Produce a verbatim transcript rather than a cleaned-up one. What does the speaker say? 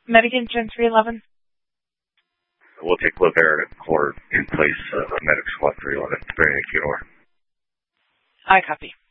Medigan Gen three eleven. We'll take Lavera Core in place of Medic Squad three eleven. Very good. I copy.